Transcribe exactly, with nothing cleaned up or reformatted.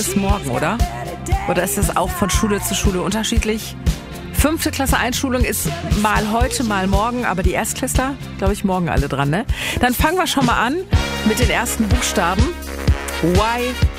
ist morgen, oder? Oder ist das auch von Schule zu Schule unterschiedlich? Fünfte Klasse Einschulung ist mal heute, mal morgen, aber die Erstklässler, glaube ich, morgen alle dran, ne? Dann fangen wir schon mal an mit den ersten Buchstaben. Y